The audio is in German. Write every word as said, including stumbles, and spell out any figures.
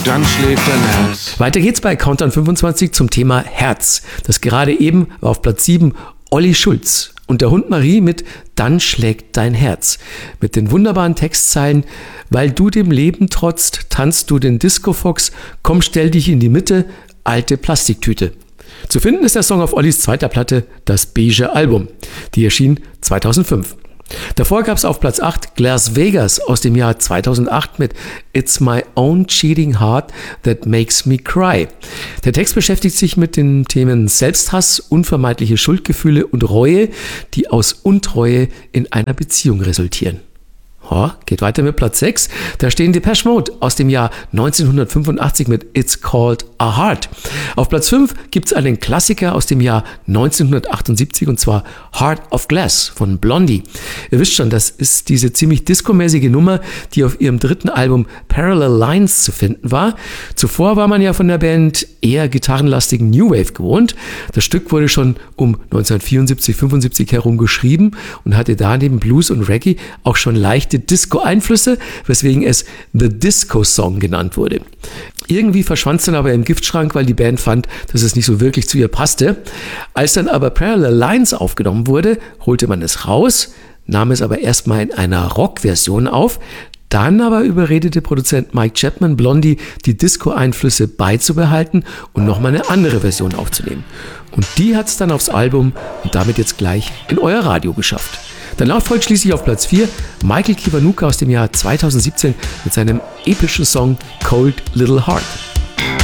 dann schlägt dein Herz. Weiter geht's bei Countdown fünfundzwanzig zum Thema Herz. Das gerade eben war auf Platz sieben Olli Schulz und der Hund Marie mit Dann schlägt dein Herz. Mit den wunderbaren Textzeilen: Weil du dem Leben trotzt, tanzt du den Disco-Fox, komm, stell dich in die Mitte, alte Plastiktüte. Zu finden ist der Song auf Ollis zweiter Platte, das Beige Album. Die erschien zweitausendfünf. Davor gab es auf Platz acht Las Vegas aus dem Jahr zweitausendacht mit It's my own cheating heart that makes me cry. Der Text beschäftigt sich mit den Themen Selbsthass, unvermeidliche Schuldgefühle und Reue, die aus Untreue in einer Beziehung resultieren. Oh, geht weiter mit Platz sechs. Da stehen Depeche Mode aus dem Jahr neunzehnhundertfünfundachtzig mit It's Called a Heart. Auf Platz fünf gibt es einen Klassiker aus dem Jahr neunzehnhundertachtundsiebzig und zwar Heart of Glass von Blondie. Ihr wisst schon, das ist diese ziemlich discomäßige Nummer, die auf ihrem dritten Album Parallel Lines zu finden war. Zuvor war man ja von der Band eher gitarrenlastigen New Wave gewohnt. Das Stück wurde schon um neunzehnhundertvierundsiebzig, fünfundsiebzig herum geschrieben und hatte da neben Blues und Reggae auch schon leichte Disco-Einflüsse, weswegen es The Disco Song genannt wurde. Irgendwie verschwand es dann aber im Giftschrank, weil die Band fand, dass es nicht so wirklich zu ihr passte. Als dann aber Parallel Lines aufgenommen wurde, holte man es raus, nahm es aber erstmal in einer Rock-Version auf. Dann aber überredete Produzent Mike Chapman Blondie, die Disco-Einflüsse beizubehalten und nochmal eine andere Version aufzunehmen. Und die hat es dann aufs Album und damit jetzt gleich in euer Radio geschafft. Danach folgt schließlich auf Platz vier Michael Kiwanuka aus dem Jahr zweitausendsiebzehn mit seinem epischen Song Cold Little Heart.